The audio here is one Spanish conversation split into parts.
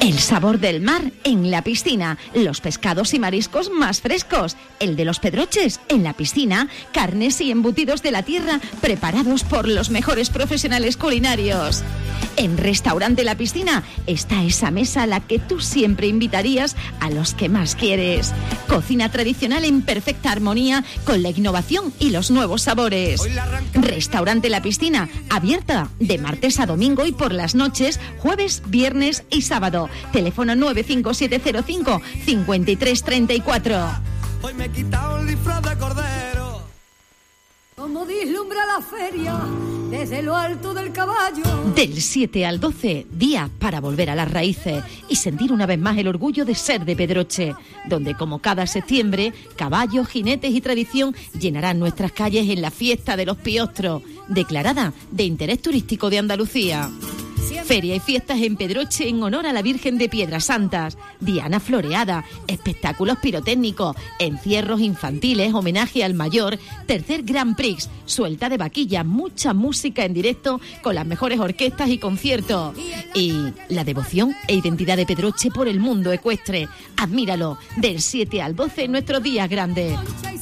El sabor del mar en la piscina, los pescados y mariscos más frescos, el de los pedroches en la piscina, carnes y embutidos de la tierra preparados por los mejores profesionales culinarios. En Restaurante La Piscina está esa mesa a la que tú siempre invitarías a los que más quieres. Cocina tradicional en perfecta armonía con la innovación y los nuevos sabores. Restaurante La Piscina, abierta de martes a domingo y por las noches, jueves, viernes y sábado. Teléfono 95705 5334. Hoy me he quitado el disfraz de cordero. Como vislumbra la feria desde lo alto del caballo. Del 7 al 12, día para volver a las raíces y sentir una vez más el orgullo de ser de Pedroche, donde como cada septiembre, caballos, jinetes y tradición llenarán nuestras calles en la fiesta de los Piostros, declarada de interés turístico de Andalucía. Feria y fiestas en Pedroche en honor a la Virgen de Piedras Santas, diana floreada, espectáculos pirotécnicos, encierros infantiles, homenaje al mayor, tercer Grand Prix, suelta de vaquillas, mucha música en directo con las mejores orquestas y conciertos. Y la devoción e identidad de Pedroche por el mundo ecuestre. Admíralo, del 7 al 12 en nuestros días grandes.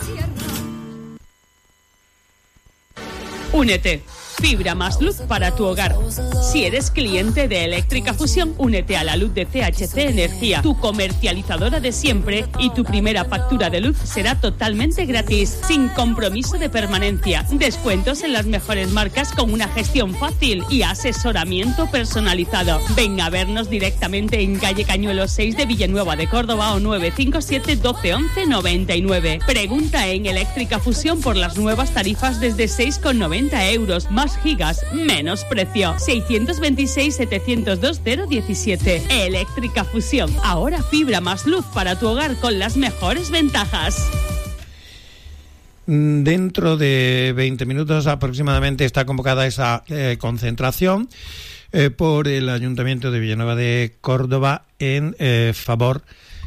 Únete. Fibra más luz para tu hogar. Si eres cliente de Eléctrica Fusión, únete a la luz de CHC Energía, tu comercializadora de siempre, y tu primera factura de luz será totalmente gratis, sin compromiso de permanencia. Descuentos en las mejores marcas con una gestión fácil y asesoramiento personalizado. Ven a vernos directamente en calle Cañuelos 6 de Villanueva de Córdoba o 957 12 11 99. Pregunta en Eléctrica Fusión por las nuevas tarifas desde 6,90 euros. Más gigas, menos precio. 626-702-017. Eléctrica Fusión. Ahora fibra más luz para tu hogar con las mejores ventajas. Dentro de 20 minutos aproximadamente está convocada esa concentración por el Ayuntamiento de Villanueva de Córdoba en favor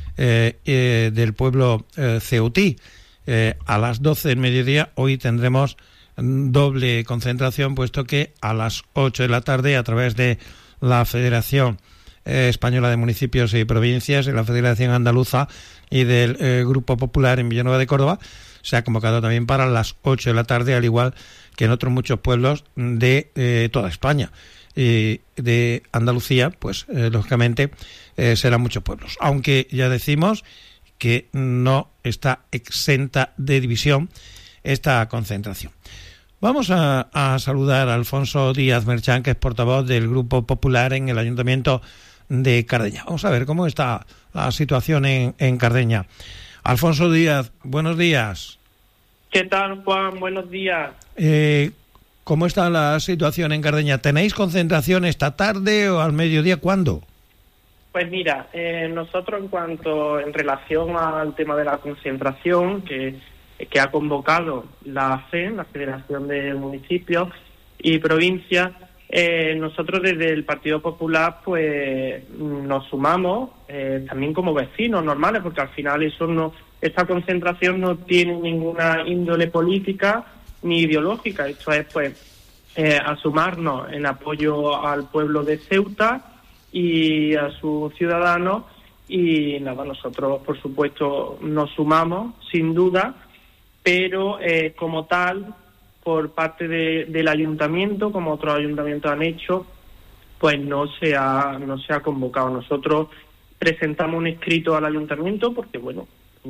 del pueblo ceutí. A las 12 del mediodía hoy tendremos doble concentración, puesto que a las 8 de la tarde, a través de la Federación Española de Municipios y Provincias, de la Federación Andaluza y del Grupo Popular en Villanueva de Córdoba, se ha convocado también para las 8 de la tarde, al igual que en otros muchos pueblos de toda España. Y de Andalucía, pues lógicamente serán muchos pueblos, aunque ya decimos que no está exenta de división esta concentración. Vamos a saludar a Alfonso Díaz Merchán, que es portavoz del Grupo Popular en el Ayuntamiento de Cardeña. Vamos a ver cómo está la situación en Cardeña. Alfonso Díaz, buenos días. ¿Qué tal, Juan? Buenos días. ¿Cómo está la situación en Cardeña? ¿Tenéis concentración esta tarde o al mediodía? ¿Cuándo? Pues mira, nosotros en relación al tema de la concentración que ha convocado la FE, la Federación de Municipios y Provincias, nosotros desde el Partido Popular pues nos sumamos también como vecinos normales, porque al final esta concentración no tiene ninguna índole política ni ideológica. Esto es pues a sumarnos en apoyo al pueblo de Ceuta y a sus ciudadanos, y nada, nosotros por supuesto nos sumamos sin duda, pero como tal, por parte del ayuntamiento, como otros ayuntamientos han hecho, pues no se ha convocado. Nosotros presentamos un escrito al ayuntamiento porque, bueno,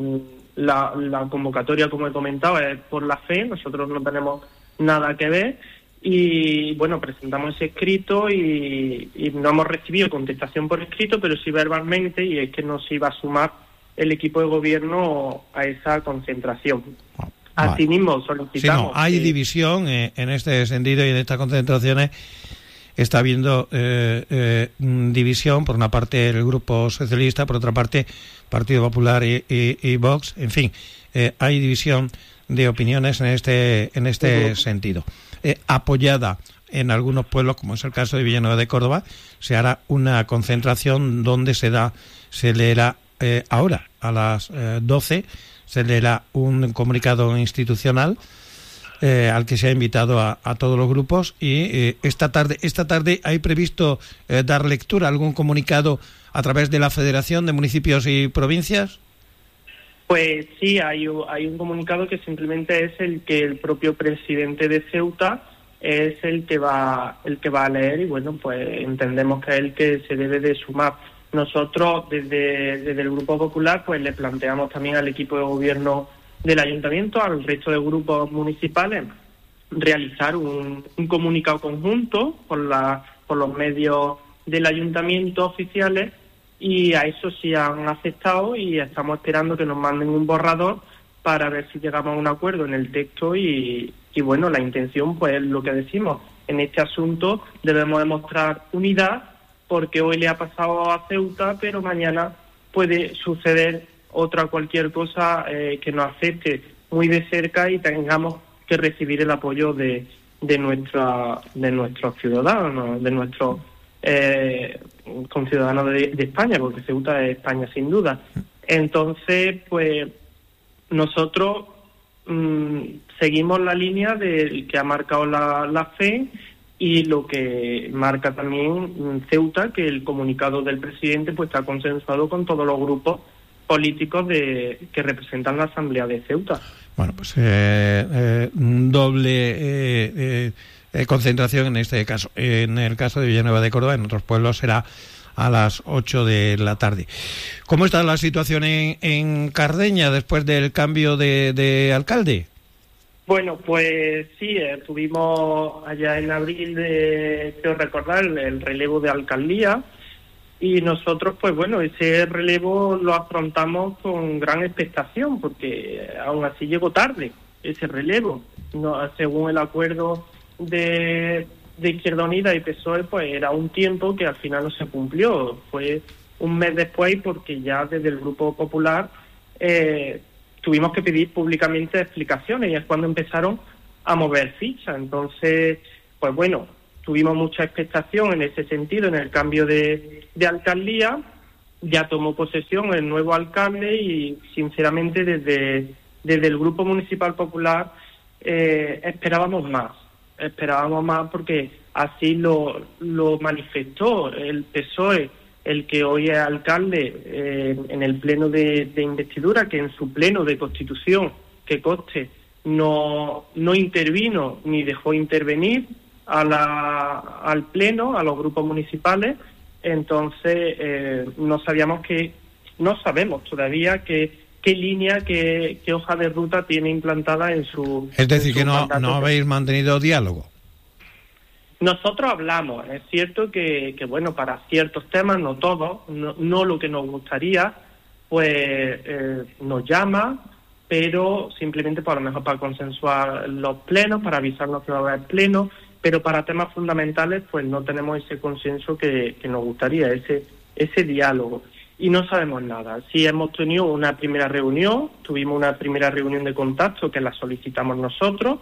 la convocatoria, como he comentado, es por la FE, nosotros no tenemos nada que ver, y bueno, presentamos ese escrito y no hemos recibido contestación por escrito, pero sí verbalmente, y es que nos iba a sumar el equipo de gobierno a esa concentración. Asimismo, solicitamos... Sí, no, hay división en este sentido, y en estas concentraciones está habiendo división, por una parte el Grupo Socialista, por otra parte Partido Popular y Vox, en fin, hay división de opiniones en este sentido. Apoyada en algunos pueblos, como es el caso de Villanueva de Córdoba, se hará una concentración donde se leerá ahora a las 12, se leerá un comunicado institucional al que se ha invitado a todos los grupos, y esta tarde hay previsto dar lectura a algún comunicado a través de la Federación de Municipios y Provincias. Pues sí, hay un comunicado que simplemente es el que el propio presidente de Ceuta es el que va a leer, y bueno, pues entendemos que es el que se debe de sumar. Nosotros desde el Grupo Popular pues le planteamos también al equipo de gobierno del ayuntamiento, al resto de grupos municipales, realizar un comunicado conjunto por los medios del ayuntamiento oficiales, y a eso sí han aceptado, y estamos esperando que nos manden un borrador para ver si llegamos a un acuerdo en el texto. Y bueno, la intención pues es lo que decimos, en este asunto debemos demostrar unidad, porque hoy le ha pasado a Ceuta, pero mañana puede suceder cualquier cosa que nos afecte muy de cerca y tengamos que recibir el apoyo de nuestros ciudadanos, de nuestros conciudadanos de España, porque Ceuta es España sin duda. Entonces, pues nosotros seguimos la línea que ha marcado la FE, y lo que marca también Ceuta, que el comunicado del presidente pues está consensuado con todos los grupos políticos que representan la Asamblea de Ceuta. Bueno, pues doble concentración en este caso. En el caso de Villanueva de Córdoba, en otros pueblos será a las 8 de la tarde. ¿Cómo está la situación en Cardeña después del cambio de alcalde? Bueno, pues sí, tuvimos allá en abril, quiero recordar, el relevo de alcaldía, y nosotros, pues bueno, ese relevo lo afrontamos con gran expectación, porque aún así llegó tarde ese relevo. No, según el acuerdo de Izquierda Unida y PSOE, pues era un tiempo que al final no se cumplió. Fue un mes después, porque ya desde el Grupo Popular tuvimos que pedir públicamente explicaciones, y es cuando empezaron a mover fichas. Entonces, pues bueno, tuvimos mucha expectación en ese sentido, en el cambio de alcaldía. Ya tomó posesión el nuevo alcalde, y sinceramente desde el Grupo Municipal Popular esperábamos más porque así lo manifestó el PSOE, el que hoy es alcalde, en el pleno de investidura, que en su pleno de constitución, que conste, no intervino ni dejó intervenir al pleno, a los grupos municipales. Entonces no sabemos todavía qué línea, qué hoja de ruta tiene implantada en su... Es decir, que no habéis mantenido diálogo. Nosotros hablamos, es cierto que bueno, para ciertos temas, no todos, no lo que nos gustaría, pues nos llama, pero simplemente a lo mejor para consensuar los plenos, para avisarnos que va a haber plenos, pero para temas fundamentales pues no tenemos ese consenso que nos gustaría, ese diálogo. Y no sabemos nada. Sí hemos tenido una primera reunión, tuvimos una primera reunión de contacto que la solicitamos nosotros,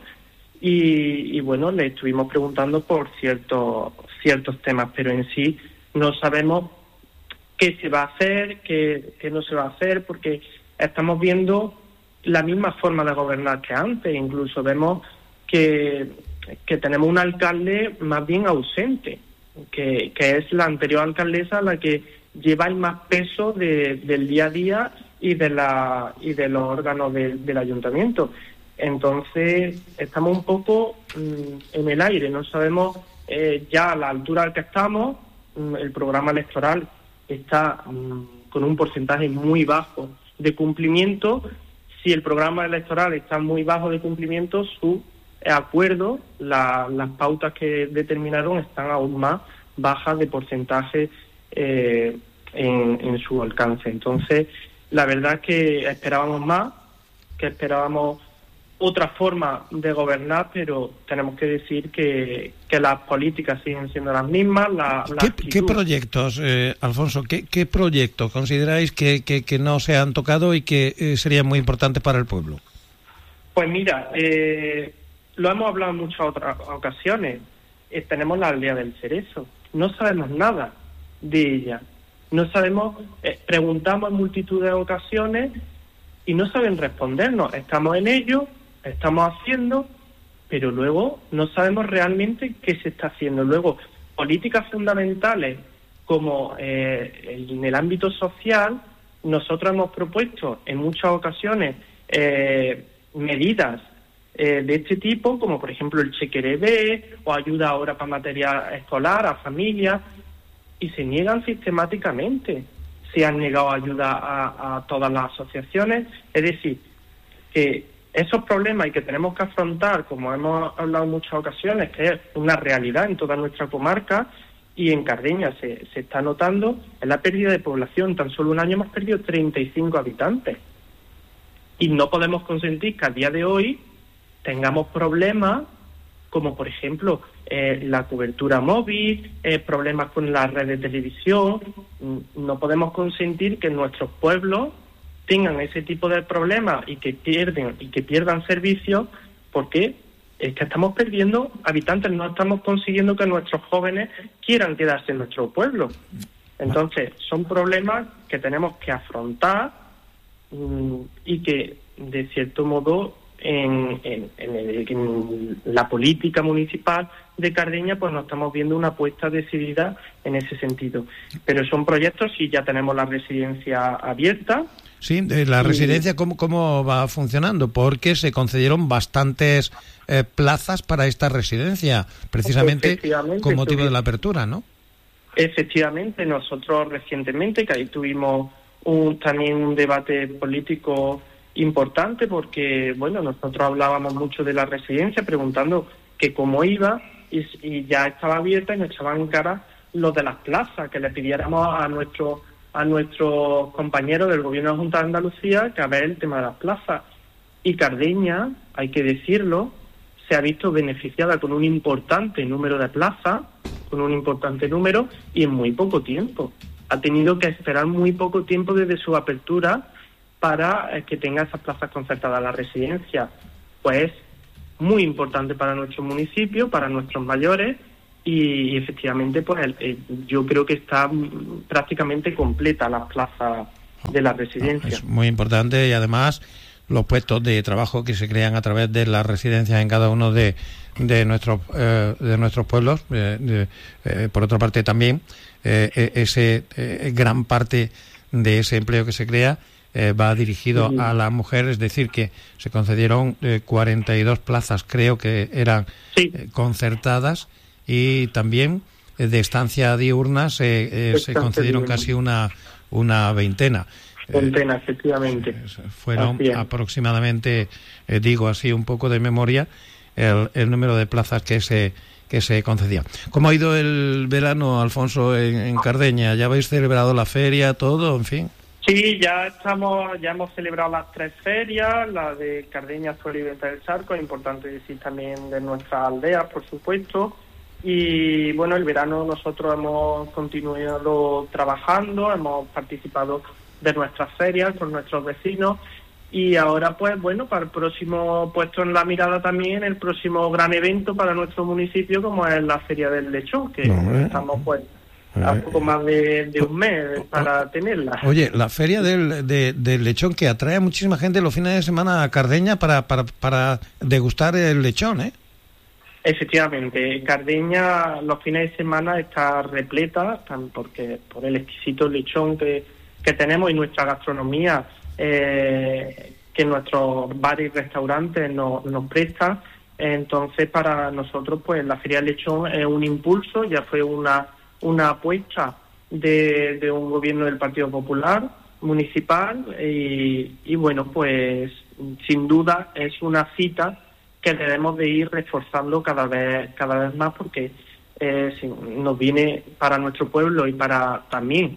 y bueno, le estuvimos preguntando por ciertos temas, pero en sí no sabemos qué se va a hacer, qué no se va a hacer, porque estamos viendo la misma forma de gobernar que antes. Incluso vemos que tenemos un alcalde más bien ausente, que es la anterior alcaldesa, la que lleva el más peso del día a día y de los órganos del ayuntamiento. Entonces estamos un poco en el aire, no sabemos ya a la altura al que estamos. El programa electoral está con un porcentaje muy bajo de cumplimiento. Si el programa electoral está muy bajo de cumplimiento, su acuerdo, las pautas que determinaron están aún más bajas de porcentaje en su alcance. Entonces, la verdad es que esperábamos más, que esperábamos otra forma de gobernar, pero tenemos que decir que las políticas siguen siendo las mismas. ¿Qué proyectos, Alfonso, qué proyectos consideráis que no se han tocado y que serían muy importantes para el pueblo? Pues mira, lo hemos hablado en muchas otras ocasiones. Tenemos la aldea del Cerezo. No sabemos nada de ella. No sabemos, preguntamos en multitud de ocasiones y no saben respondernos. Estamos en ello, estamos haciendo, pero luego no sabemos realmente qué se está haciendo. Luego, políticas fundamentales como en el ámbito social, nosotros hemos propuesto en muchas ocasiones medidas de este tipo, como por ejemplo el chequeré o ayuda ahora para material escolar a familias, y se niegan sistemáticamente. Se han negado ayuda a todas las asociaciones. Es decir, que esos problemas y que tenemos que afrontar, como hemos hablado en muchas ocasiones, que es una realidad en toda nuestra comarca, y en Cardeña se está notando, es la pérdida de población. Tan solo un año hemos perdido 35 habitantes. Y no podemos consentir que a día de hoy tengamos problemas como, por ejemplo, la cobertura móvil, problemas con la red de televisión. No podemos consentir que nuestros pueblos tengan ese tipo de problemas y que pierdan servicios, porque es que estamos perdiendo habitantes, no estamos consiguiendo que nuestros jóvenes quieran quedarse en nuestro pueblo. Entonces, son problemas que tenemos que afrontar y que, de cierto modo, en la política municipal de Cardeña, pues no estamos viendo una apuesta decidida en ese sentido. Pero son proyectos, y ya tenemos la residencia abierta. Sí, la residencia, ¿cómo va funcionando? Porque se concedieron bastantes plazas para esta residencia, precisamente con motivo de la apertura, ¿no? Efectivamente, nosotros recientemente, que ahí tuvimos también un debate político importante, porque, bueno, nosotros hablábamos mucho de la residencia, preguntando que cómo iba, y ya estaba abierta y nos echaban en cara lo de las plazas, que le pidiéramos a nuestros compañeros del Gobierno de la Junta de Andalucía que a ver el tema de las plazas. Y Cardeña, hay que decirlo, se ha visto beneficiada con un importante número de plazas, y en muy poco tiempo. Ha tenido que esperar muy poco tiempo desde su apertura para que tenga esas plazas concertadas. La residencia, pues, es muy importante para nuestro municipio, para nuestros mayores, y efectivamente, pues, yo creo que está prácticamente completa la plaza de la residencia. Es muy importante, y además los puestos de trabajo que se crean a través de las residencias en cada uno de nuestros pueblos. Por otra parte, también gran parte de ese empleo que se crea va dirigido a la mujer, es decir, que se concedieron 42 plazas, creo que eran concertadas, y también de estancia diurna se concedieron casi una veintena. Efectivamente. Fueron aproximadamente, digo así un poco de memoria, el número de plazas que se concedían. ¿Cómo ha ido el verano, Alfonso, en Cardeña? ¿Ya habéis celebrado la feria, todo, en fin? Sí, ya hemos celebrado las 3 ferias, la de Cardeña, Azuero y Venta del Charco. Es importante decir también de nuestras aldeas, por supuesto. Y bueno, el verano nosotros hemos continuado trabajando, hemos participado de nuestras ferias con nuestros vecinos, y ahora, pues bueno, para el próximo, puesto en la mirada también el próximo gran evento para nuestro municipio, como es la Feria del Lechón, que estamos pues a poco más de un mes para tenerla. Oye, la Feria del Lechón, que atrae a muchísima gente los fines de semana a Cardeña para degustar el lechón, ¿eh? Efectivamente, Cardeña los fines de semana está repleta, porque por el exquisito lechón que tenemos, y nuestra gastronomía que nuestros bares y restaurantes nos prestan. Entonces, para nosotros, pues la Feria del Lechón es un impulso, ya fue una apuesta de un gobierno del Partido Popular municipal, y bueno, pues sin duda es una cita que debemos de ir reforzando cada vez más, porque nos viene para nuestro pueblo y para también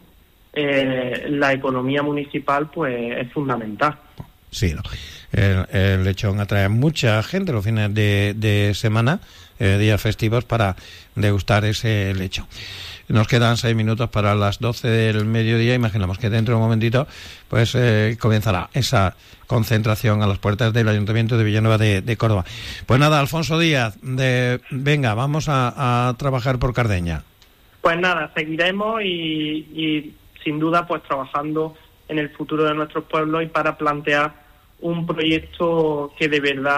la economía municipal, pues es fundamental. Sí, el lechón atrae a mucha gente los fines de semana, días festivos, para degustar ese lechón. Nos quedan 6 minutos para las 12 del mediodía. Imaginamos que dentro de un momentito pues comenzará esa concentración a las puertas del Ayuntamiento de Villanueva de Córdoba. Pues nada, Alfonso Díaz, venga, vamos a trabajar por Cardeña. Pues nada, seguiremos y sin duda pues trabajando en el futuro de nuestros pueblos, y para plantear un proyecto que de verdad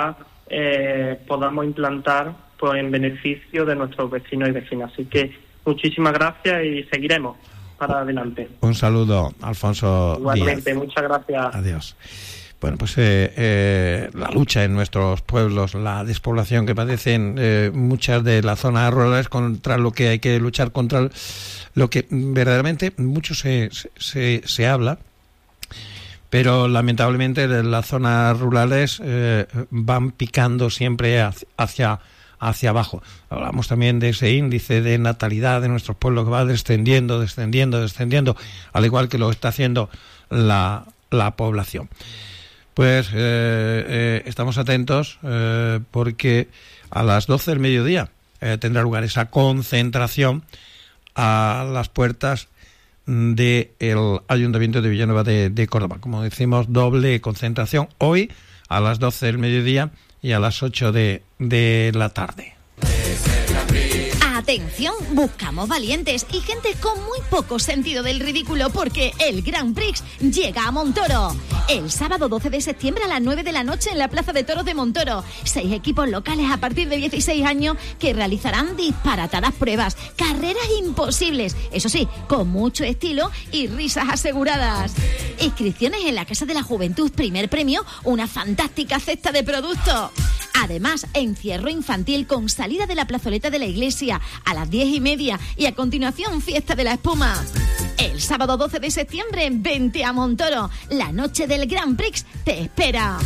podamos implantar pues en beneficio de nuestros vecinos y vecinas. Así que muchísimas gracias y seguiremos para adelante. Un saludo, Alfonso. Igualmente, Díaz. muchas gracias. Adiós. Bueno, pues la lucha en nuestros pueblos, la despoblación que padecen muchas de las zonas rurales, contra lo que hay que luchar, contra lo que verdaderamente mucho se habla, pero lamentablemente las zonas rurales van picando siempre hacia abajo. Hablamos también de ese índice de natalidad de nuestros pueblos que va descendiendo, al igual que lo está haciendo la población. Pues estamos atentos porque a las 12 del mediodía tendrá lugar esa concentración a las puertas del Ayuntamiento de Villanueva de Córdoba. Como decimos, doble concentración hoy a las 12 del mediodía y a las 8 de la tarde. Atención, buscamos valientes y gente con muy poco sentido del ridículo porque el Grand Prix llega a Montoro. El sábado 12 de septiembre a las 9 de la noche en la Plaza de Toros de Montoro. 6 equipos locales a partir de 16 años que realizarán disparatadas pruebas, carreras imposibles, eso sí, con mucho estilo y risas aseguradas. Inscripciones en la Casa de la Juventud, primer premio, una fantástica cesta de productos. Además, encierro infantil con salida de la plazoleta de la iglesia a las 10:30 y a continuación fiesta de la espuma. El sábado 12 de septiembre, vente a Montoro. La noche del Grand Prix te espera.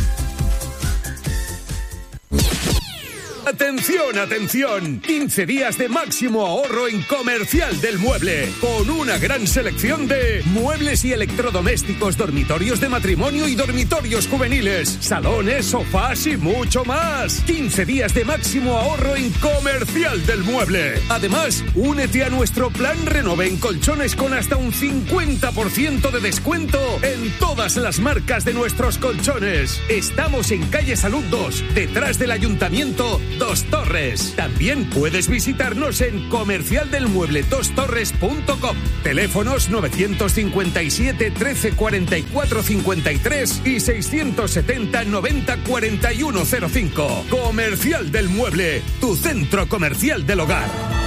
¡Atención, atención! 15 días de máximo ahorro en Comercial del Mueble, con una gran selección de muebles y electrodomésticos, dormitorios de matrimonio y dormitorios juveniles, salones, sofás y mucho más. 15 días de máximo ahorro en Comercial del Mueble. Además, únete a nuestro plan Renove en colchones con hasta un 50% de descuento en todas las marcas de nuestros colchones. Estamos en calle Salud 2, detrás del Ayuntamiento Dos Torres. También puedes visitarnos en comercialdelmueble2torres.com. Teléfonos 957 13 44 53 y 670 90 41 05. Comercial del Mueble, tu centro comercial del hogar.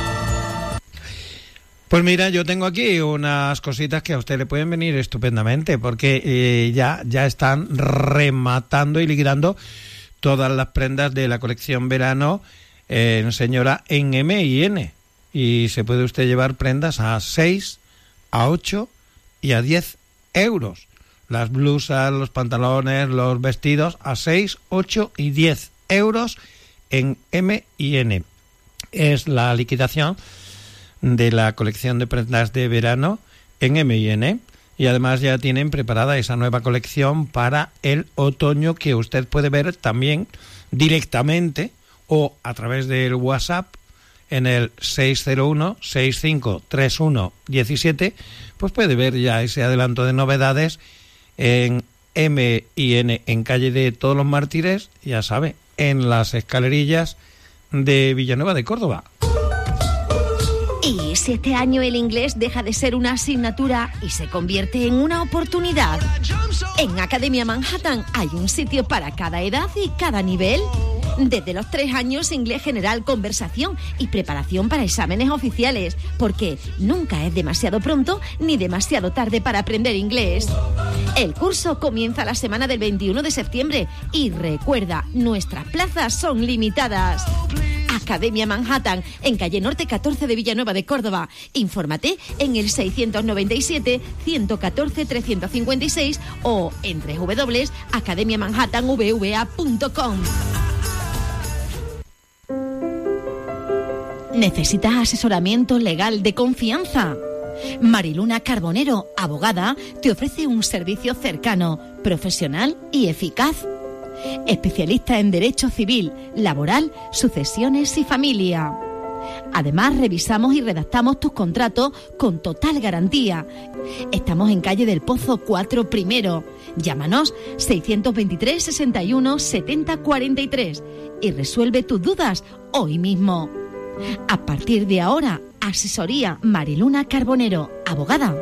Pues mira, yo tengo aquí unas cositas que a usted le pueden venir estupendamente porque ya están rematando y liquidando todas las prendas de la colección verano señora en M&N, y se puede usted llevar prendas a 6, a 8 y a 10 euros. Las blusas, los pantalones, los vestidos a 6, 8 y 10 euros en M&N. Es la liquidación de la colección de prendas de verano en M&N. Y además ya tienen preparada esa nueva colección para el otoño, que usted puede ver también directamente o a través del WhatsApp en el 601-6531-17, pues puede ver ya ese adelanto de novedades en M&N, en calle de Todos los Mártires, ya sabe, en las escalerillas de Villanueva de Córdoba. ¿Y si este año el inglés deja de ser una asignatura y se convierte en una oportunidad? En Academia Manhattan hay un sitio para cada edad y cada nivel. Desde los 3 años, inglés general, conversación y preparación para exámenes oficiales, porque nunca es demasiado pronto ni demasiado tarde para aprender inglés. El curso comienza la semana del 21 de septiembre y recuerda, nuestras plazas son limitadas. Academia Manhattan, en calle Norte 14 de Villanueva de Córdoba. Infórmate en el 697-114-356 o en www.academiamanhattanvva.com. ¿Necesitas asesoramiento legal de confianza? Mariluna Carbonero, abogada, te ofrece un servicio cercano, profesional y eficaz. Especialista en Derecho Civil, Laboral, Sucesiones y Familia. Además, revisamos y redactamos tus contratos con total garantía. Estamos en calle del Pozo 4 Primero. Llámanos 623 61 70 43 y resuelve tus dudas hoy mismo. A partir de ahora, asesoría Mariluna Carbonero, abogada.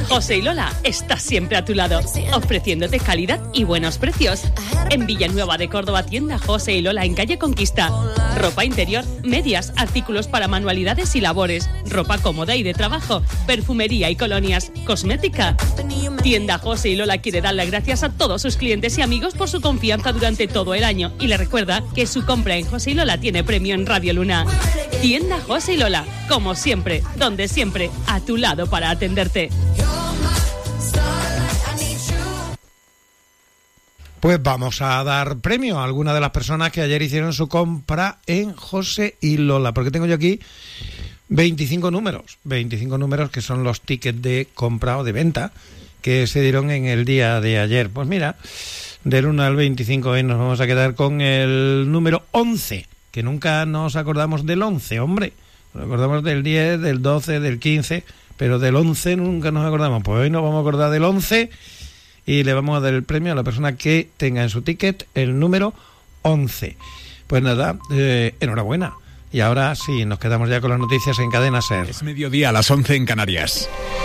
José y Lola está siempre a tu lado, ofreciéndote calidad y buenos precios. En Villanueva de Córdoba, tienda José y Lola en calle Conquista. Ropa interior, medias, artículos para manualidades y labores, ropa cómoda y de trabajo, perfumería y colonias, cosmética. Tienda José y Lola quiere dar las gracias a todos sus clientes y amigos por su confianza durante todo el año y le recuerda que su compra en José y Lola tiene premio en Radio Luna. Tienda José y Lola, como siempre, donde siempre, a tu lado para atenderte. Pues vamos a dar premio a alguna de las personas que ayer hicieron su compra en José y Lola, porque tengo yo aquí 25 números que son los tickets de compra o de venta que se dieron en el día de ayer. Pues mira, del 1 al 25 hoy nos vamos a quedar con el número 11, que nunca nos acordamos del 11, hombre. Nos acordamos del 10, del 12, del 15, pero del 11 nunca nos acordamos. Pues hoy nos vamos a acordar del 11 y le vamos a dar el premio a la persona que tenga en su ticket el número 11. Pues nada, enhorabuena. Y ahora sí, nos quedamos ya con las noticias en Cadena SER. Es mediodía a las 11 en Canarias.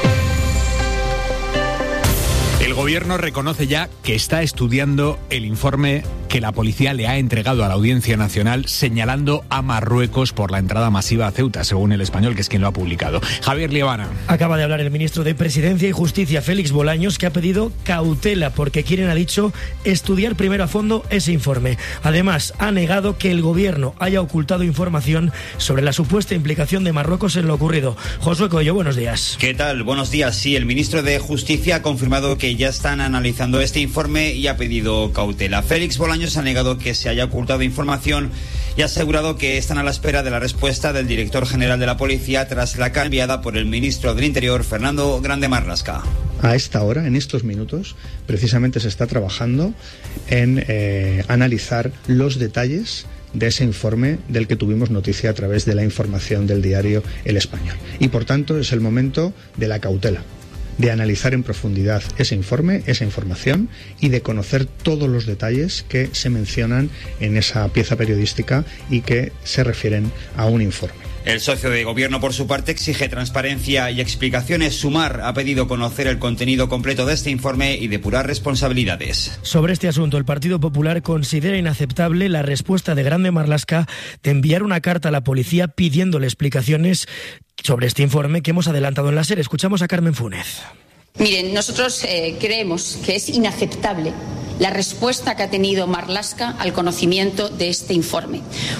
El gobierno reconoce ya que está estudiando el informe que la policía le ha entregado a la Audiencia Nacional señalando a Marruecos por la entrada masiva a Ceuta, según El Español, que es quien lo ha publicado. Javier Liebana. Acaba de hablar el ministro de Presidencia y Justicia, Félix Bolaños, que ha pedido cautela porque quieren, ha dicho, estudiar primero a fondo ese informe. Además, ha negado que el gobierno haya ocultado información sobre la supuesta implicación de Marruecos en lo ocurrido. Josué Coello, buenos días. ¿Qué tal? Buenos días. Sí, el ministro de Justicia ha confirmado que ya están analizando este informe y ha pedido cautela. Félix Bolaños ha negado que se haya ocultado información y ha asegurado que están a la espera de la respuesta del director general de la policía tras la carta enviada por el ministro del Interior, Fernando Grande Marlaska. A esta hora, en estos minutos, precisamente se está trabajando en analizar los detalles de ese informe del que tuvimos noticia a través de la información del diario El Español. Y por tanto es el momento de la cautela, de analizar en profundidad ese informe, esa información y de conocer todos los detalles que se mencionan en esa pieza periodística y que se refieren a un informe. El socio de gobierno, por su parte, exige transparencia y explicaciones. Sumar ha pedido conocer el contenido completo de este informe y depurar responsabilidades. Sobre este asunto, el Partido Popular considera inaceptable la respuesta de Grande Marlaska de enviar una carta a la policía pidiéndole explicaciones sobre este informe que hemos adelantado en la SER. Escuchamos a Carmen Funes. Miren, nosotros creemos que es inaceptable la respuesta que ha tenido Marlaska al conocimiento de este informe.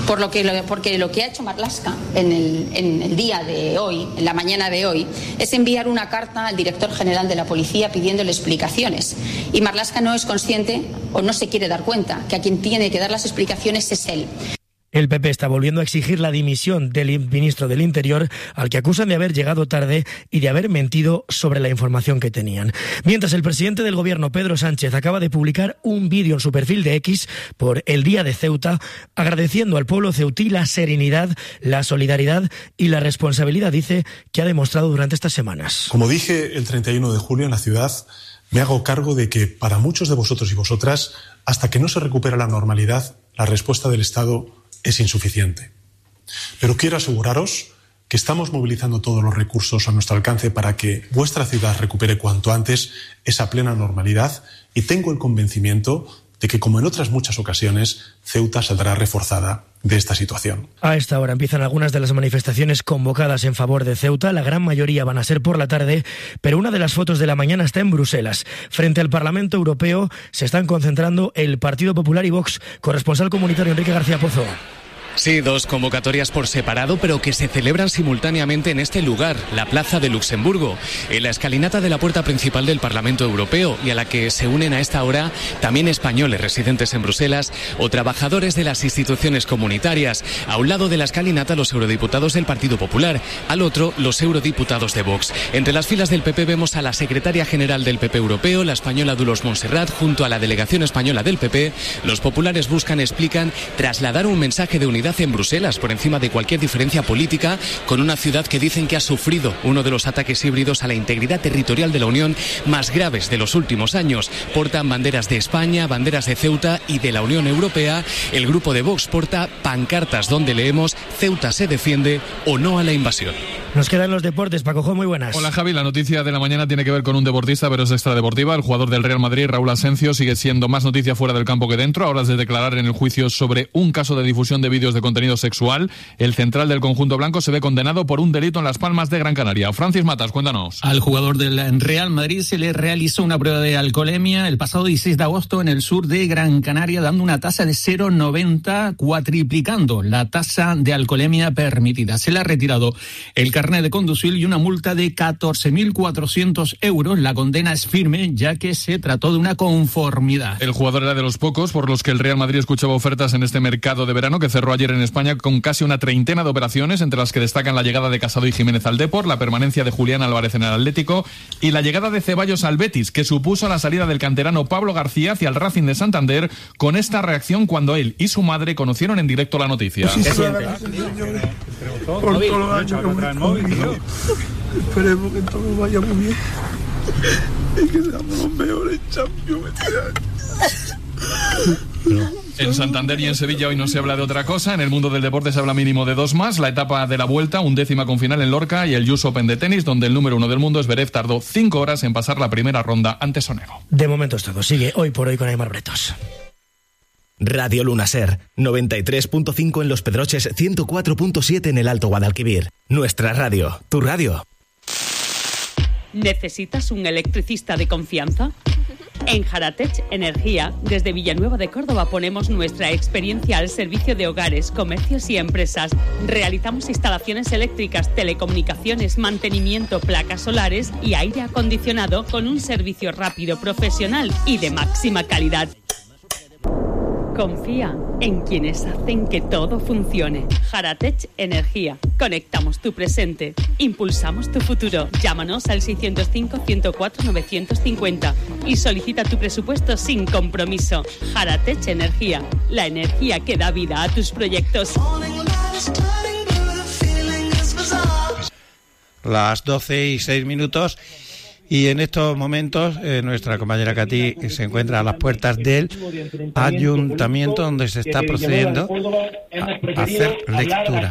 Porque lo que ha hecho Marlaska en el día de hoy, en la mañana de hoy, es enviar una carta al director general de la policía pidiéndole explicaciones. Y Marlaska no es consciente o no se quiere dar cuenta que a quien tiene que dar las explicaciones es él. El PP está volviendo a exigir la dimisión del ministro del Interior, al que acusan de haber llegado tarde y de haber mentido sobre la información que tenían. Mientras el presidente del gobierno, Pedro Sánchez, acaba de publicar un vídeo en su perfil de X por el Día de Ceuta, agradeciendo al pueblo ceutí la serenidad, la solidaridad y la responsabilidad, dice, que ha demostrado durante estas semanas. Como dije el 31 de julio en la ciudad, me hago cargo de que para muchos de vosotros y vosotras, hasta que no se recupera la normalidad, la respuesta del Estado es insuficiente. Pero quiero aseguraros que estamos movilizando todos los recursos a nuestro alcance para que vuestra ciudad recupere cuanto antes esa plena normalidad y tengo el convencimiento de que, como en otras muchas ocasiones, Ceuta saldrá reforzada de esta situación. A esta hora empiezan algunas de las manifestaciones convocadas en favor de Ceuta. La gran mayoría van a ser por la tarde, pero una de las fotos de la mañana está en Bruselas. Frente al Parlamento Europeo se están concentrando el Partido Popular y Vox. Corresponsal comunitario Enrique García Pozo. Sí, dos convocatorias por separado, pero que se celebran simultáneamente en este lugar, la Plaza de Luxemburgo, en la escalinata de la puerta principal del Parlamento Europeo, y a la que se unen a esta hora también españoles residentes en Bruselas o trabajadores de las instituciones comunitarias. A un lado de la escalinata los eurodiputados del Partido Popular, al otro los eurodiputados de Vox. Entre las filas del PP vemos a la secretaria general del PP Europeo, la española Dolors Montserrat, junto a la delegación española del PP. Los populares buscan, explican, trasladar un mensaje de unidad seguridad en Bruselas, por encima de cualquier diferencia política, con una ciudad que dicen que ha sufrido uno de los ataques híbridos a la integridad territorial de la Unión más graves de los últimos años. Portan banderas de España, banderas de Ceuta y de la Unión Europea. El grupo de Vox porta pancartas donde leemos "Ceuta se defiende" o "No a la invasión". Nos quedan los deportes. Paco, muy buenas. Hola Javi, la noticia de la mañana tiene que ver con un deportista, pero es extradeportiva. El jugador del Real Madrid, Raúl Asencio, sigue siendo más noticia fuera del campo que dentro. A horas de declarar en el juicio sobre un caso de difusión de vídeos de contenido sexual, el central del conjunto blanco se ve condenado por un delito en Las Palmas de Gran Canaria. Francis Matas, cuéntanos. Al jugador del Real Madrid se le realizó una prueba de alcoholemia el pasado 16 de agosto en el sur de Gran Canaria, dando una tasa de 0,90, cuatriplicando la tasa de alcoholemia permitida. Se le ha retirado el carnet de conducir y una multa de 14.400 euros. La condena es firme, ya que se trató de una conformidad. El jugador era de los pocos por los que el Real Madrid escuchaba ofertas en este mercado de verano que cerró ayer en España con casi una treintena de operaciones, entre las que destacan la llegada de Casado y Jiménez al Depor, la permanencia de Julián Álvarez en el Atlético y la llegada de Ceballos al Betis, que supuso la salida del canterano Pablo García hacia el Racing de Santander, con esta reacción cuando él y su madre conocieron en directo la noticia. Por todos los años que hemos convivido, esperemos que todo vaya muy bien y que seamos los mejores Champions este año. En Santander y en Sevilla hoy no se habla de otra cosa. En el mundo del deporte se habla mínimo de dos más. La etapa de la Vuelta, 11ª con final en Lorca, y el US Open de tenis, donde el número 1 del mundo, Zverev, tardó 5 horas en pasar la primera ronda ante Sonego. De momento es todo. Sigue Hoy por Hoy con Aimar Bretos. Radio Luna Ser, 93.5 en Los Pedroches, 104.7 en el Alto Guadalquivir. Nuestra radio, tu radio. ¿Necesitas un electricista de confianza? En Jaratech Energía, desde Villanueva de Córdoba, ponemos nuestra experiencia al servicio de hogares, comercios y empresas. Realizamos instalaciones eléctricas, telecomunicaciones, mantenimiento, placas solares y aire acondicionado con un servicio rápido, profesional y de máxima calidad. Confía en quienes hacen que todo funcione. Jaratech Energía. Conectamos tu presente. Impulsamos tu futuro. Llámanos al 605-104-950 y solicita tu presupuesto sin compromiso. Jaratech Energía. La energía que da vida a tus proyectos. Las 12:06. Y en estos momentos nuestra compañera Katy se encuentra a las puertas del ayuntamiento, donde se está procediendo a hacer lectura.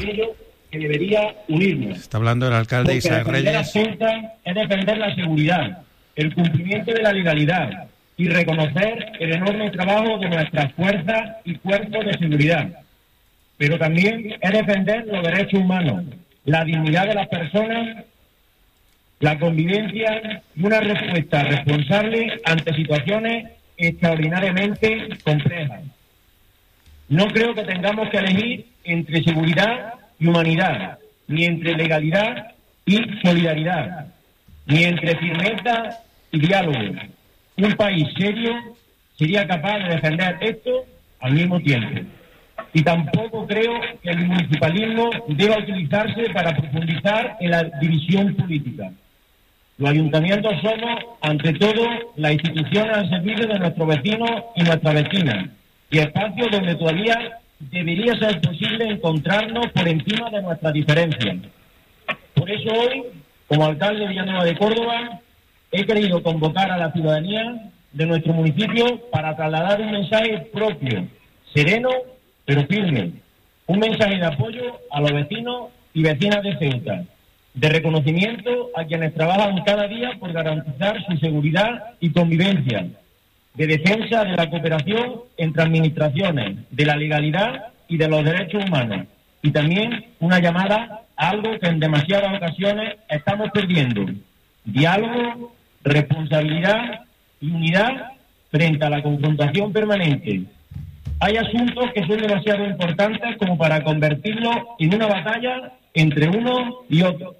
Está hablando el alcalde Isaac Reyes. Es defender la seguridad, el cumplimiento de la legalidad y reconocer el enorme trabajo de nuestras fuerzas y cuerpos de seguridad. Pero también es defender los derechos humanos, la dignidad de las personas, la convivencia y una respuesta responsable ante situaciones extraordinariamente complejas. No creo que tengamos que elegir entre seguridad y humanidad, ni entre legalidad y solidaridad, ni entre firmeza y diálogo. Un país serio sería capaz de defender esto al mismo tiempo. Y tampoco creo que el municipalismo deba utilizarse para profundizar en la división política. Los ayuntamientos somos, ante todo, las instituciones al servicio de nuestros vecinos y nuestras vecinas, y espacios donde todavía debería ser posible encontrarnos por encima de nuestras diferencias. Por eso hoy, como alcalde de Villanueva de Córdoba, he querido convocar a la ciudadanía de nuestro municipio para trasladar un mensaje propio, sereno pero firme, un mensaje de apoyo a los vecinos y vecinas de Ceuta, de reconocimiento a quienes trabajan cada día por garantizar su seguridad y convivencia, de defensa de la cooperación entre administraciones, de la legalidad y de los derechos humanos, y también una llamada a algo que en demasiadas ocasiones estamos perdiendo: diálogo, responsabilidad y unidad frente a la confrontación permanente. Hay asuntos que son demasiado importantes como para convertirlos en una batalla entre uno y otro.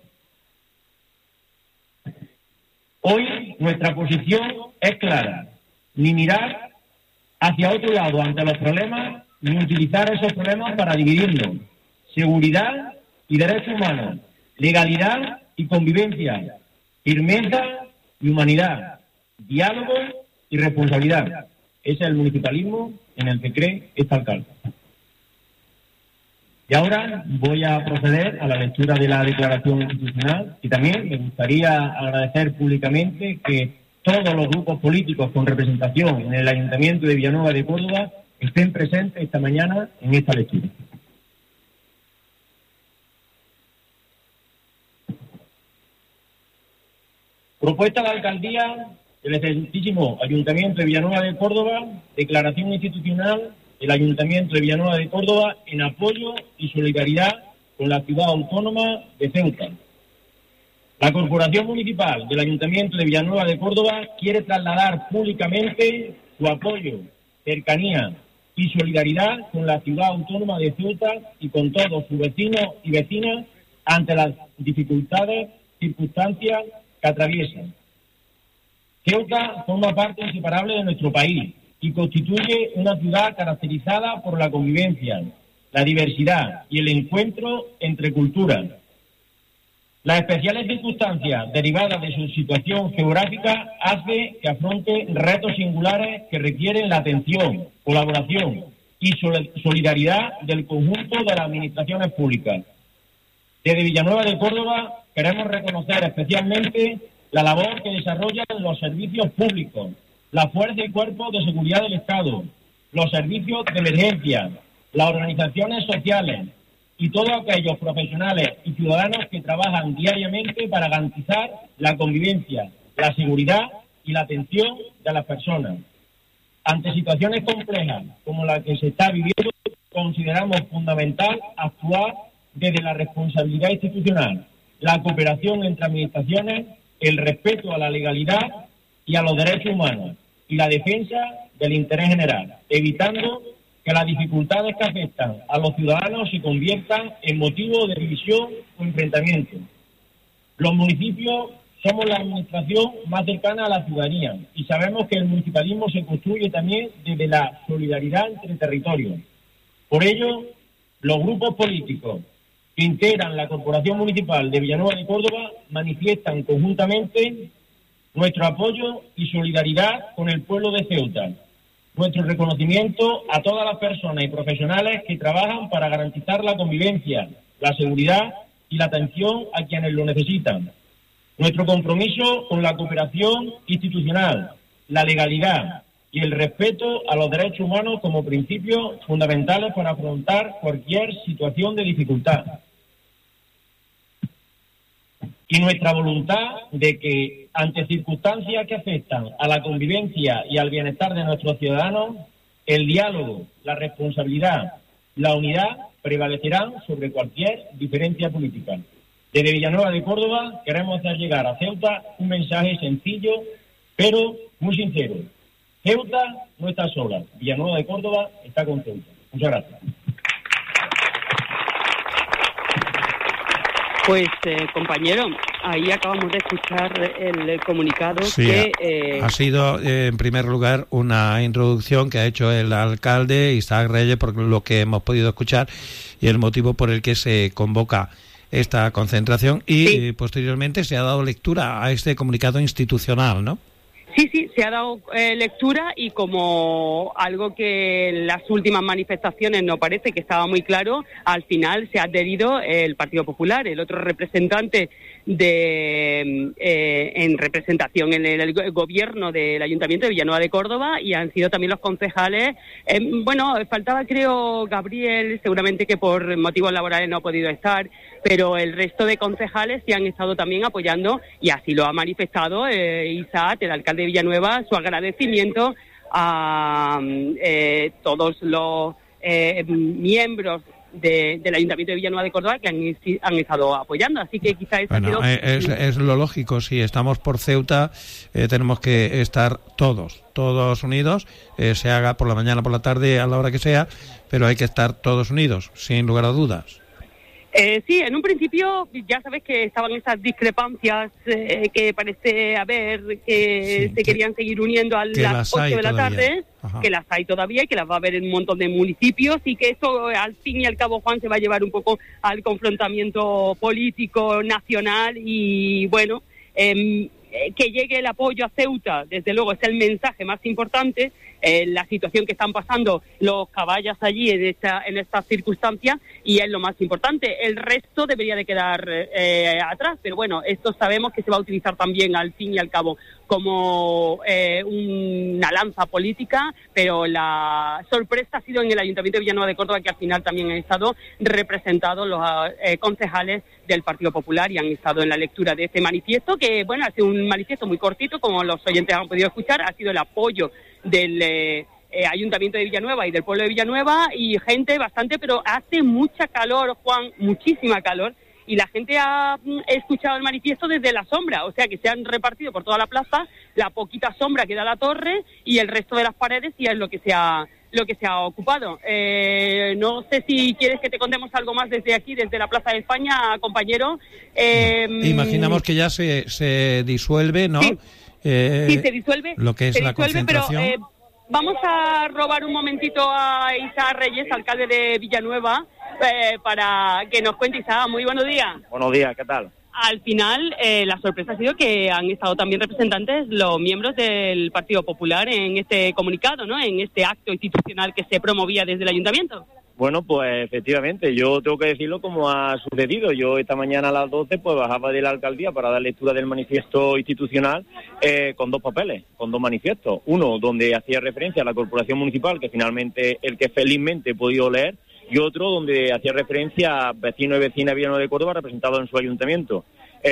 Hoy nuestra posición es clara: ni mirar hacia otro lado ante los problemas, ni utilizar esos problemas para dividirnos. Seguridad y derechos humanos, legalidad y convivencia, firmeza y humanidad, diálogo y responsabilidad. Ese es el municipalismo en el que cree este alcalde. Y ahora voy a proceder a la lectura de la declaración institucional y también me gustaría agradecer públicamente que todos los grupos políticos con representación en el Ayuntamiento de Villanueva de Córdoba estén presentes esta mañana en esta lectura. Propuesta de la Alcaldía del Excelentísimo Ayuntamiento de Villanueva de Córdoba, declaración institucional del Ayuntamiento de Villanueva de Córdoba en apoyo y solidaridad con la ciudad autónoma de Ceuta. La Corporación Municipal del Ayuntamiento de Villanueva de Córdoba quiere trasladar públicamente su apoyo, cercanía y solidaridad con la ciudad autónoma de Ceuta y con todos sus vecinos y vecinas ante las circunstancias que atraviesan. Ceuta forma parte inseparable de nuestro país y constituye una ciudad caracterizada por la convivencia, la diversidad y el encuentro entre culturas. Las especiales circunstancias derivadas de su situación geográfica hace que afronte retos singulares que requieren la atención, colaboración y solidaridad del conjunto de las administraciones públicas. Desde Villanueva de Córdoba queremos reconocer especialmente la labor que desarrollan los servicios públicos, la fuerza y cuerpos de seguridad del Estado, los servicios de emergencia, las organizaciones sociales y todos aquellos profesionales y ciudadanos que trabajan diariamente para garantizar la convivencia, la seguridad y la atención de las personas. Ante situaciones complejas como la que se está viviendo, consideramos fundamental actuar desde la responsabilidad institucional, la cooperación entre administraciones, el respeto a la legalidad y a los derechos humanos y la defensa del interés general, evitando que las dificultades que afectan a los ciudadanos se conviertan en motivo de división o enfrentamiento. Los municipios somos la administración más cercana a la ciudadanía y sabemos que el municipalismo se construye también desde la solidaridad entre territorios. Por ello, los grupos políticos que integran la Corporación Municipal de Villanueva de Córdoba manifiestan conjuntamente nuestro apoyo y solidaridad con el pueblo de Ceuta, nuestro reconocimiento a todas las personas y profesionales que trabajan para garantizar la convivencia, la seguridad y la atención a quienes lo necesitan, nuestro compromiso con la cooperación institucional, la legalidad y el respeto a los derechos humanos como principios fundamentales para afrontar cualquier situación de dificultad. Y nuestra voluntad de que, ante circunstancias que afectan a la convivencia y al bienestar de nuestros ciudadanos, el diálogo, la responsabilidad, la unidad prevalecerán sobre cualquier diferencia política. Desde Villanueva de Córdoba queremos hacer llegar a Ceuta un mensaje sencillo, pero muy sincero. Ceuta no está sola. Villanueva de Córdoba está con Ceuta. Muchas gracias. Pues, compañero, ahí acabamos de escuchar el comunicado sí, que... ha sido, en primer lugar, una introducción que ha hecho el alcalde Isaac Reyes, por lo que hemos podido escuchar, y el motivo por el que se convoca esta concentración, y sí, posteriormente se ha dado lectura a este comunicado institucional, ¿no? Sí, se ha dado lectura y como algo que en las últimas manifestaciones no parece que estaba muy claro, al final se ha adherido el Partido Popular, el otro representante en representación en el gobierno del Ayuntamiento de Villanueva de Córdoba, y han sido también los concejales. Faltaba creo Gabriel, seguramente que por motivos laborales no ha podido estar, pero el resto de concejales sí han estado también apoyando, y así lo ha manifestado Isaac, el alcalde de Villanueva, su agradecimiento a todos los miembros del Ayuntamiento de Villanueva de Córdoba que han estado apoyando, así que quizás es lo lógico. Si estamos por Ceuta, tenemos que estar todos unidos, se haga por la mañana, por la tarde, a la hora que sea, pero hay que estar todos unidos, sin lugar a dudas. Sí, en un principio ya sabes que estaban esas discrepancias que parece haber, que se querían seguir uniendo a las 8 de la tarde, que las hay todavía y que las va a haber en un montón de municipios, y que esto al fin y al cabo, Juan, se va a llevar un poco al confrontamiento político nacional. Y bueno, que llegue el apoyo a Ceuta, desde luego es el mensaje más importante. la situación que están pasando los caballos allí en estas circunstancias, y es lo más importante. El resto debería de quedar atrás, pero bueno, esto sabemos que se va a utilizar también al fin y al cabo como una lanza política, pero la sorpresa ha sido en el Ayuntamiento de Villanueva de Córdoba, que al final también han estado representados los concejales del Partido Popular y han estado en la lectura de este manifiesto, que bueno, ha sido un manifiesto muy cortito, como los oyentes han podido escuchar. Ha sido el apoyo del Ayuntamiento de Villanueva y del pueblo de Villanueva, y gente bastante, pero hace mucha calor, Juan, muchísima calor, y la gente ha escuchado el manifiesto desde la sombra, o sea que se han repartido por toda la plaza la poquita sombra que da la torre y el resto de las paredes, y es lo que se ha ocupado. No sé si quieres que te contemos algo más desde aquí, desde la Plaza de España, compañero. Imaginamos que ya se disuelve, ¿no? Sí. Sí, se disuelve. Lo que es la concentración. Pero vamos a robar un momentito a Isa Reyes, alcalde de Villanueva, para que nos cuente. Isa, muy buenos días. Buenos días, ¿qué tal? Al final, la sorpresa ha sido que han estado también representantes, los miembros del Partido Popular, en este comunicado, ¿no? En este acto institucional que se promovía desde el Ayuntamiento. Bueno, pues efectivamente, yo tengo que decirlo como ha sucedido. Yo esta mañana a las 12 pues bajaba de la alcaldía para dar lectura del manifiesto institucional con dos papeles, con dos manifiestos. Uno donde hacía referencia a la corporación municipal, que finalmente el que felizmente he podido leer, y otro donde hacía referencia a vecinos y vecinas de Villanueva de Córdoba representados en su ayuntamiento.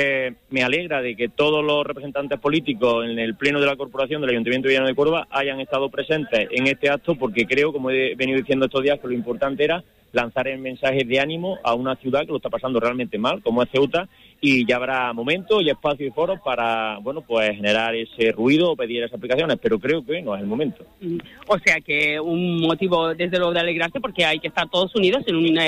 Me alegra de que todos los representantes políticos en el pleno de la corporación del Ayuntamiento de Villanueva de Córdoba hayan estado presentes en este acto, porque creo, como he venido diciendo estos días, que lo importante era lanzar el mensaje de ánimo a una ciudad que lo está pasando realmente mal, como es Ceuta, y ya habrá momentos y espacios y foros para, bueno, pues generar ese ruido o pedir esas aplicaciones, pero creo que no es el momento. O sea que un motivo desde luego de alegrarse, porque hay que estar todos unidos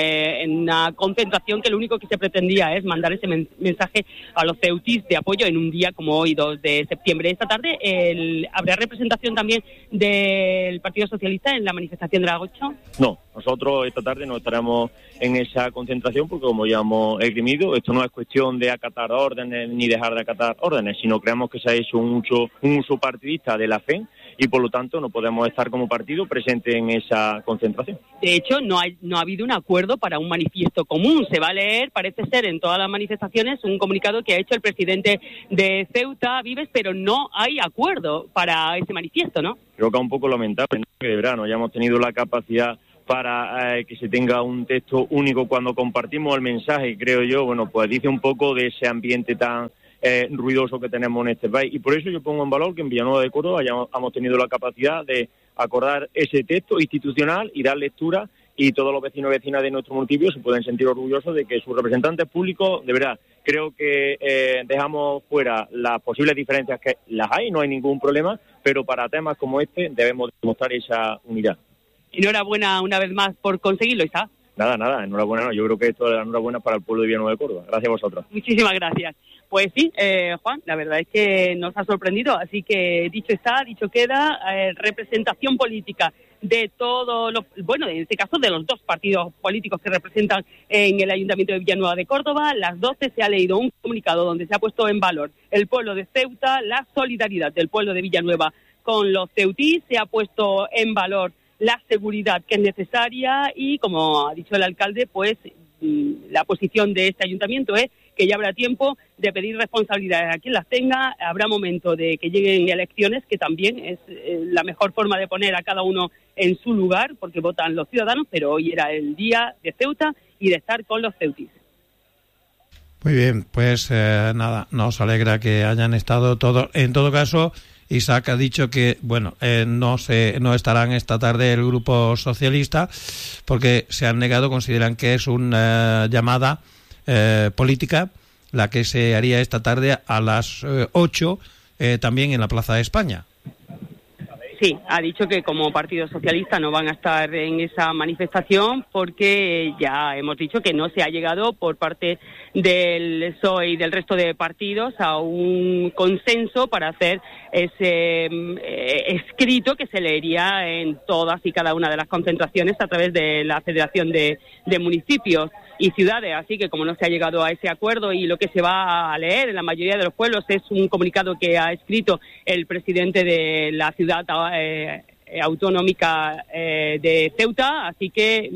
en una concentración que lo único que se pretendía es mandar ese mensaje a los ceutis de apoyo en un día como hoy, 2 de septiembre. Esta tarde ¿habrá representación también del Partido Socialista en la manifestación de las 8? No, nosotros esta tarde no estaremos en esa concentración porque, como ya hemos esgrimido, esto no es cuestión de acatar órdenes ni dejar de acatar órdenes, sino creemos que se ha hecho un uso partidista de la FE y por lo tanto no podemos estar como partido presente en esa concentración. De hecho, no ha habido un acuerdo para un manifiesto común. Se va a leer, parece ser, en todas las manifestaciones un comunicado que ha hecho el presidente de Ceuta, Vives, pero no hay acuerdo para ese manifiesto, ¿no? Creo que es un poco lamentable, ¿no? Que de verdad no hayamos tenido la capacidad para que se tenga un texto único cuando compartimos el mensaje, creo yo, bueno, pues dice un poco de ese ambiente tan ruidoso que tenemos en este país. Y por eso yo pongo en valor que en Villanueva de Córdoba hemos tenido la capacidad de acordar ese texto institucional y dar lectura, y todos los vecinos y vecinas de nuestro municipio se pueden sentir orgullosos de que sus representantes públicos, de verdad, creo que dejamos fuera las posibles diferencias, que las hay, no hay ningún problema, pero para temas como este debemos demostrar esa unidad. Enhorabuena una vez más por conseguirlo, Isa. Nada, enhorabuena. No. Yo creo que esto es enhorabuena para el pueblo de Villanueva de Córdoba. Gracias a vosotros. Muchísimas gracias. Pues sí, Juan, la verdad es que nos ha sorprendido, así que dicho está, dicho queda, representación política de todos los, bueno, en este caso de los dos partidos políticos que representan en el Ayuntamiento de Villanueva de Córdoba. A las 12 se ha leído un comunicado donde se ha puesto en valor el pueblo de Ceuta, la solidaridad del pueblo de Villanueva con los ceutís, se ha puesto en valor la seguridad que es necesaria y, como ha dicho el alcalde, pues la posición de este ayuntamiento es que ya habrá tiempo de pedir responsabilidades a quien las tenga, habrá momento de que lleguen elecciones, que también es la mejor forma de poner a cada uno en su lugar, porque votan los ciudadanos, pero hoy era el día de Ceuta y de estar con los ceutis. Muy bien, pues nada, nos alegra que hayan estado todos. En todo caso, Isaac ha dicho que, bueno, no estarán esta tarde el Grupo Socialista porque se han negado, consideran que es una llamada política la que se haría esta tarde a las 8 también en la Plaza de España. Sí, ha dicho que como Partido Socialista no van a estar en esa manifestación porque ya hemos dicho que no se ha llegado por parte del PSOE y del resto de partidos a un consenso para hacer ese escrito que se leería en todas y cada una de las concentraciones a través de la Federación de Municipios y Ciudades. Así que como no se ha llegado a ese acuerdo y lo que se va a leer en la mayoría de los pueblos es un comunicado que ha escrito el presidente de la ciudad Autonómica de Ceuta, así que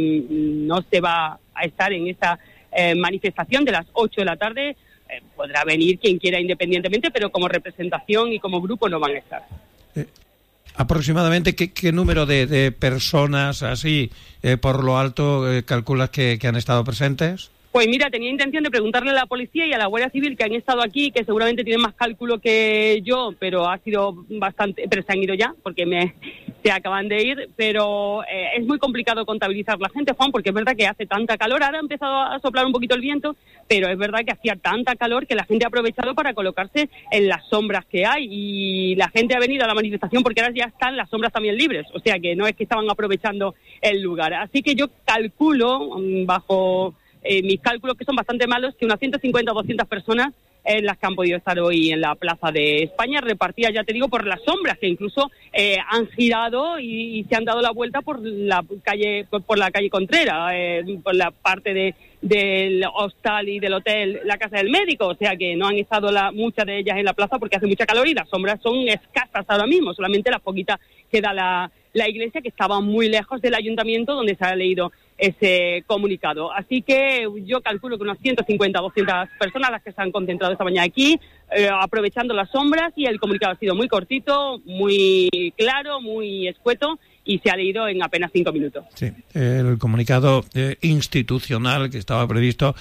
no se va a estar en esa manifestación de las 8 de la tarde. Podrá venir quien quiera independientemente, pero como representación y como grupo no van a estar. Aproximadamente, ¿qué número de personas así, por lo alto, calculas que han estado presentes? Pues mira, tenía intención de preguntarle a la policía y a la Guardia Civil que han estado aquí, que seguramente tienen más cálculo que yo, pero ha sido bastante, pero se han ido ya, porque se acaban de ir, pero es muy complicado contabilizar la gente, Juan, porque es verdad que hace tanta calor, ahora ha empezado a soplar un poquito el viento, pero es verdad que hacía tanta calor que la gente ha aprovechado para colocarse en las sombras que hay, y la gente ha venido a la manifestación porque ahora ya están las sombras también libres, o sea que no es que estaban aprovechando el lugar. Así que yo calculo, bajo mis cálculos, que son bastante malos, que unas 150 o 200 personas las que han podido estar hoy en la Plaza de España, repartidas, ya te digo, por las sombras, que incluso han girado y se han dado la vuelta por la calle Contrera, por la parte del hostal y del hotel La Casa del Médico, o sea que no han estado muchas de ellas en la plaza porque hace mucha calor y las sombras son escasas ahora mismo, solamente las poquitas que da la iglesia, que estaba muy lejos del ayuntamiento donde se ha leído ese comunicado. Así que yo calculo que unas 150 o 200 personas las que se han concentrado esta mañana aquí, aprovechando las sombras, y el comunicado ha sido muy cortito, muy claro, muy escueto, y se ha leído en apenas 5 minutos. Sí, el comunicado institucional que estaba previsto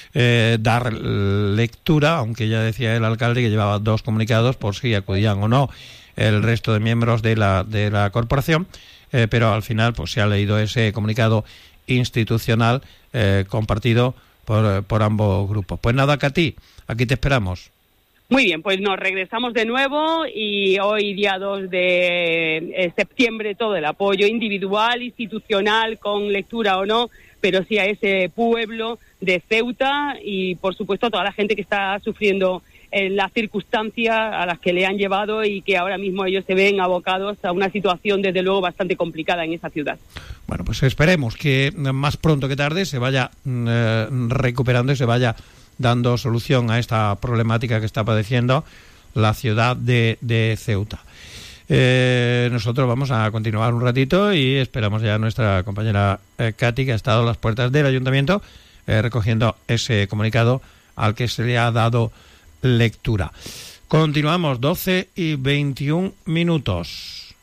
dar lectura, aunque ya decía el alcalde que llevaba 2 comunicados por si acudían o no el resto de miembros de la corporación, pero al final pues se ha leído ese comunicado institucional compartido por ambos grupos. Pues nada, Katy, aquí te esperamos. Muy bien, pues nos regresamos de nuevo, y hoy, día 2 de septiembre, todo el apoyo individual, institucional, con lectura o no, pero sí a ese pueblo de Ceuta, y por supuesto a toda la gente que está sufriendo las circunstancias a las que le han llevado, y que ahora mismo ellos se ven abocados a una situación desde luego bastante complicada en esa ciudad. Bueno, pues esperemos que más pronto que tarde se vaya recuperando y se vaya dando solución a esta problemática que está padeciendo la ciudad de Ceuta. Nosotros vamos a continuar un ratito y esperamos ya a nuestra compañera Katy, que ha estado a las puertas del ayuntamiento recogiendo ese comunicado al que se le ha dado lectura. Continuamos, 12 y 21 minutos.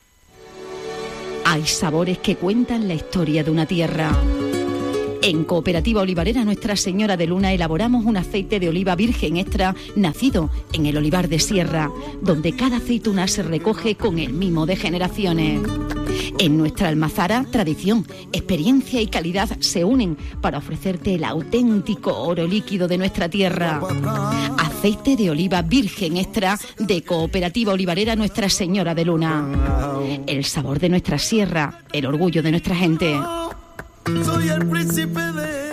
Hay sabores que cuentan la historia de una tierra. En Cooperativa Olivarera Nuestra Señora de Luna elaboramos un aceite de oliva virgen extra nacido en el olivar de Sierra, donde cada aceituna se recoge con el mimo de generaciones. En nuestra almazara, tradición, experiencia y calidad se unen para ofrecerte el auténtico oro líquido de nuestra tierra. Aceite de oliva virgen extra de Cooperativa Olivarera Nuestra Señora de Luna. El sabor de nuestra sierra, el orgullo de nuestra gente. Soy el príncipe de...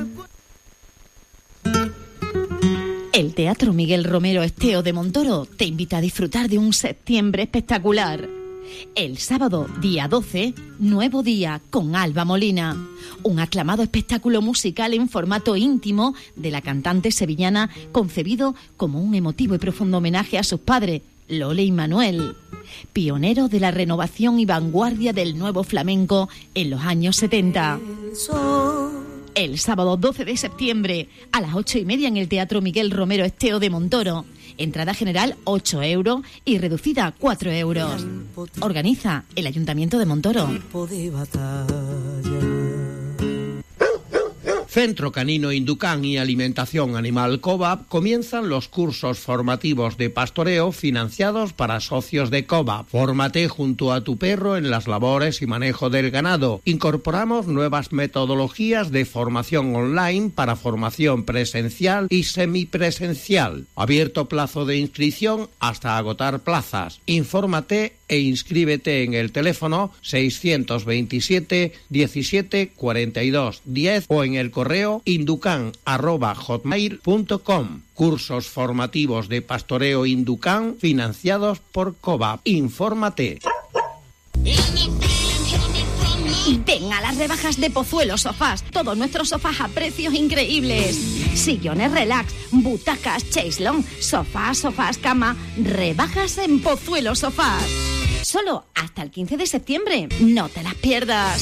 El Teatro Miguel Romero Esteo de Montoro te invita a disfrutar de un septiembre espectacular. El sábado, día 12, Nuevo Día con Alba Molina. Un aclamado espectáculo musical en formato íntimo de la cantante sevillana, concebido como un emotivo y profundo homenaje a sus padres, Lole y Manuel, pioneros de la renovación y vanguardia del nuevo flamenco en los años 70. El sábado 12 de septiembre a las 8:30 en el Teatro Miguel Romero Esteo de Montoro. Entrada general 8 euros y reducida 4 euros. Organiza el Ayuntamiento de Montoro. Centro Canino Inducán y Alimentación Animal COVAP comienzan los cursos formativos de pastoreo financiados para socios de COVAP. Fórmate junto a tu perro en las labores y manejo del ganado. Incorporamos nuevas metodologías de formación online para formación presencial y semipresencial. Abierto plazo de inscripción hasta agotar plazas. Infórmate e inscríbete en el teléfono 627 17 42 10 o en el correo inducan@hotmail.com. Cursos formativos de pastoreo Inducan financiados por COVAP. Infórmate. Ven a las rebajas de Pozuelo Sofás. Todos nuestros sofás a precios increíbles. Sillones relax, butacas, chaislón, sofás, cama. Rebajas en Pozuelo Sofás. solo hasta el 15 de septiembre. No te las pierdas.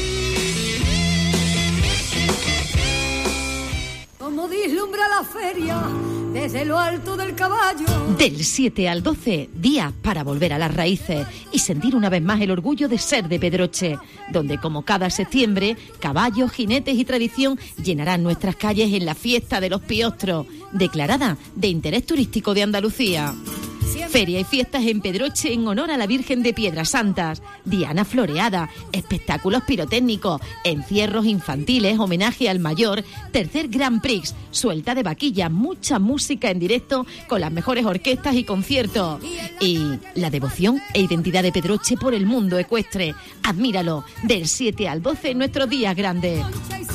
Como vislumbra la feria desde lo alto del caballo. Del 7 al 12, días para volver a las raíces y sentir una vez más el orgullo de ser de Pedroche, donde como cada septiembre, caballos, jinetes y tradición llenarán nuestras calles en la fiesta de los Piostros, declarada de interés turístico de Andalucía. Feria y fiestas en Pedroche en honor a la Virgen de Piedras Santas, diana floreada, espectáculos pirotécnicos, encierros infantiles, homenaje al mayor, tercer Grand Prix, suelta de vaquillas, mucha música en directo con las mejores orquestas y conciertos. Y la devoción e identidad de Pedroche por el mundo ecuestre. Admíralo, del 7 al 12 en nuestros días grandes.